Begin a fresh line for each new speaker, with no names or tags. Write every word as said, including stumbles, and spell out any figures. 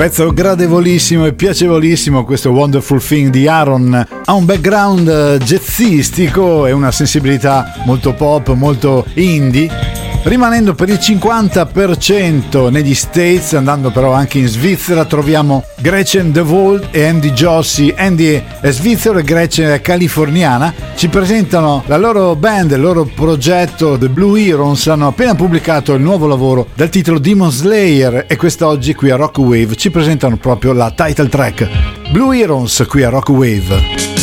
Pezzo gradevolissimo e piacevolissimo, questo Wonderful Thing di Aaron. Ha un background jazzistico e una sensibilità molto pop, molto indie, rimanendo per il cinquanta per cento negli States, andando però anche in Svizzera. Troviamo Gretchen De Volt e Andy Jossi. Andy è svizzero e Gretchen è californiana. Ci presentano la loro band, il loro progetto The Blue Herons. Hanno appena pubblicato il nuovo lavoro dal titolo Demon Slayer e quest'oggi qui a Rock Wave ci presentano proprio la title track Blue Herons qui a Rock Wave.